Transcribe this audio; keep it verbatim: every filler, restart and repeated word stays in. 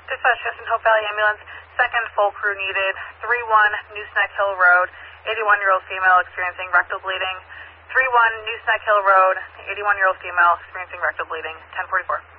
Dispatch Houston Hope Valley Ambulance, second full crew needed, three one Nooseneck Hill Road, eighty-one-year-old female experiencing rectal bleeding. three one Nooseneck Hill Road, eighty-one-year-old female experiencing rectal bleeding, ten forty-four.